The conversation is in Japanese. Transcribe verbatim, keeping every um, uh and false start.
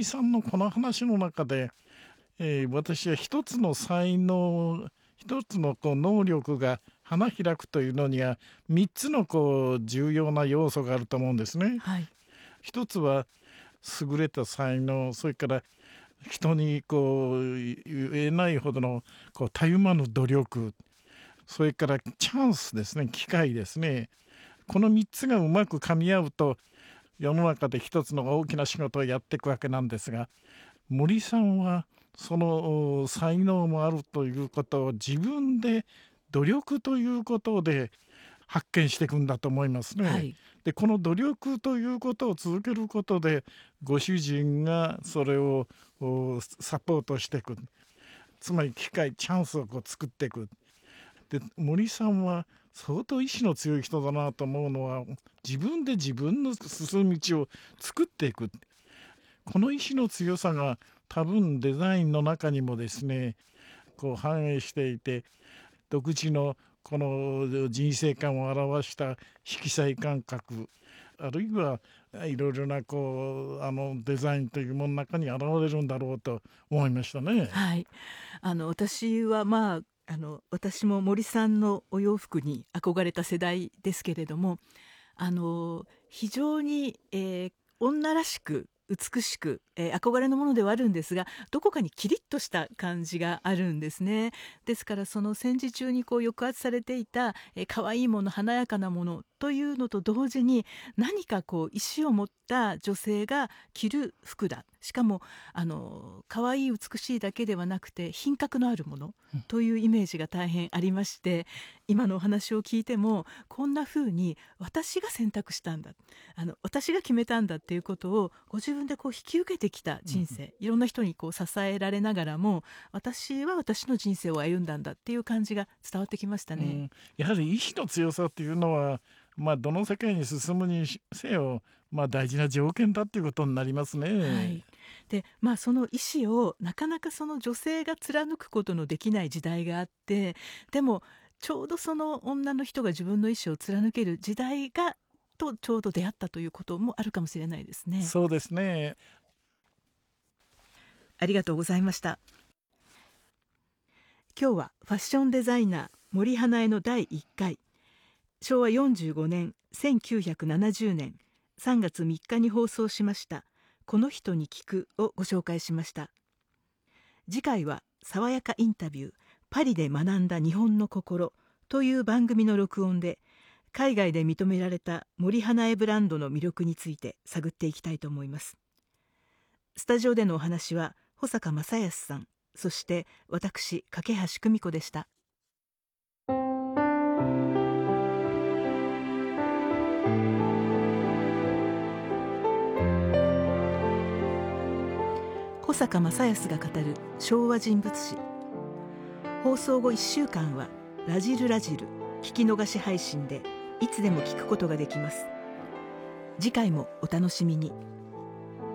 森さんのこの話の中で、えー私は一つの才能、一つのこう能力が花開くというのにはみっつのこう重要な要素があると思うんですね。 はい。 一つは優れた才能、それから人にこう言えないほどのこうたゆまぬ努力、それからチャンスですね、機会ですね。このみっつがうまく噛み合うと世の中で一つの大きな仕事をやっていくわけなんですが、森さんはそのお才能もあるということを自分で努力ということで発見していくんだと思いますね。 はい。 でこの努力ということを続けることでご主人がそれをおサポートしていく、つまり機会チャンスをこう作っていく。で森さんは相当意志の強い人だなと思うのは、自分で自分の進む道を作っていく、この意志の強さが多分デザインの中にもですねこう反映していて、独自のこの人生観を表した色彩感覚、あるいはいろいろなこうあのデザインというものの中に現れるんだろうと思いましたね。 はい。あの私はまああの私も森さんのお洋服に憧れた世代ですけれども、あの非常に、えー女らしく美しく、えー憧れのものではあるんですが、どこかにキリッとした感じがあるんですね。ですからその戦時中にこう抑圧されていた、えー、可愛いもの華やかなものというのと同時に、何かこう意志を持った女性が着る服だ、しかもあの可愛い美しいだけではなくて品格のあるものというイメージが大変ありまして、今のお話を聞いてもこんな風に私が選択したんだ、あの私が決めたんだっていうことをご自分でこう引き受けてきた人生、いろんな人にこう支えられながらも、私は私の人生を歩んだんだっていう感じが伝わってきましたね。 うん、やはり意志の強さっていうのは、まあ、どの世界に進むにせよ、まあ、大事な条件だっていうことになりますはね。 い。でまあその意思をなかなかその女性が貫くことのできない時代があって、でもちょうどその女の人が自分の意思を貫ける時代がとちょうど出会ったということもあるかもしれないですね。 そうですね。 ありがとうございました。今日はファッションデザイナー森英恵のだいいっかい、しょうわよんじゅうごねんせんきゅうひゃくななじゅうねんさんがつみっかに放送しましたこの人に聞くをご紹介しました。次回は爽やかインタビューパリで学んだ日本の心という番組の録音で、海外で認められた森英恵ブランドの魅力について探っていきたいと思います。スタジオでのお話は保坂正康さん、そして私架橋久美子でした。保坂正康が語る昭和人物史。放送後いっしゅうかんはラジルラジル聞き逃し配信でいつでも聞くことができます。次回もお楽しみに。